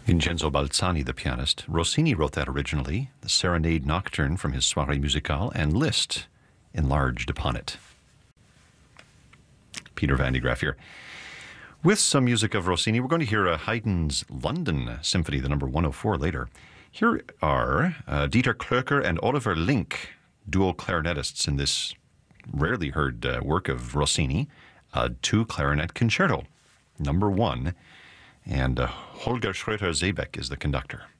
Vincenzo Balzani, the pianist. Rossini wrote that originally, the Serenade Nocturne from his Soirée Musicale, and Liszt enlarged upon it. Peter Van de Graaff here. With some music of Rossini, we're going to hear Haydn's London Symphony, the number 104, later. Here are Dieter Klöcker and Oliver Link, dual clarinetists in this rarely heard work of Rossini, a two-clarinet concerto, number 1. And Holger Schröter-Seebeck is the conductor.